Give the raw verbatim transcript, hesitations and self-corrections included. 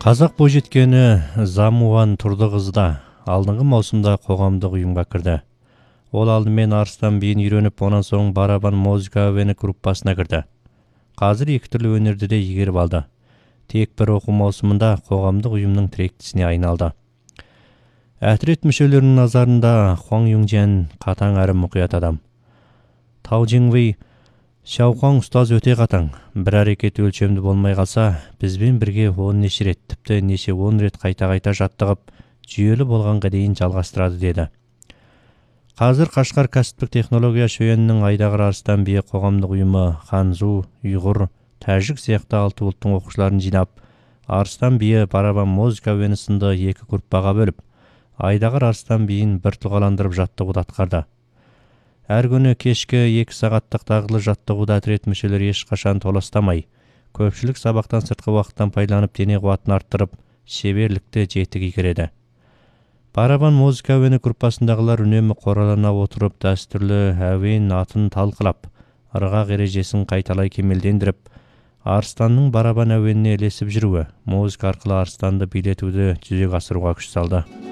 Қазақ бойжеткені Замуан Тұрдықызда алдыңғы маусымда қоғамдық ұйымға кірді. Ол алдымен арыстан биін үйреніп, онан соң барабан музыка әуені группасына кірді. Қазір екі түрлі өнерді де игеріп алды. Тек бір оқу маусымында қоғамдық ұйымның тіректісіне айналды. Әтрет мүшелерінің назарында Хуаң Юңжан қатаң әрі мұқият адам. Тау Жиңвей: Шауқаң ұстаз өте қатаң. Бір әрекет өлшемді болмай қалса, бізбен бірге он неше рет, тіпті неше он рет қайта-қайта жаттығып, жүйелі болғанға дейін жалғастырады деді. Қазір Қашқар кәсіптік технология шөйенінің Айдағыр арыстан биі қоғамдық ұйымы Ханзу, ұйғыр, тәжік сияқты алты ұлттың оқушыларын жинап, арыстан биі, барабан музыка әуені сынды екі группаға бөліп, Айдағыр арыстан биін бір тұлғаландырып жаттығуды атқарды. Әр күні кешкі екі сағаттық дағдылы жаттығуда әтрет мүшелері ешқашан толастамай, көпшілік сабақтан сыртқы уақыттан пайдаланып дене қуатын арттырып, шеберлікті жетік игереді. Барабан музыка әуені группасындағылар үнемі қоралана отырып, дәстүрлі әуен атын талқылап, ырғақ ережесін қайталай кемелдендіріп, арыстанның барабан әуеніне ілесіп жүруі, музыка арқылы арыстанды билетуді жүзеге асыруға күш салды.